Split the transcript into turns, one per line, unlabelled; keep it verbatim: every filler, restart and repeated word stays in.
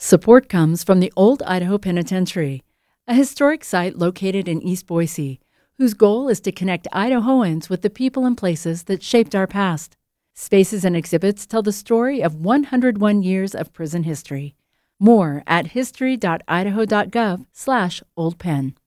Support comes from the Old Idaho Penitentiary, a historic site located in East Boise, whose goal is to connect Idahoans with the people and places that shaped our past. Spaces and exhibits tell the story of one hundred one years of prison history. More at history dot idaho dot gov slash old pen.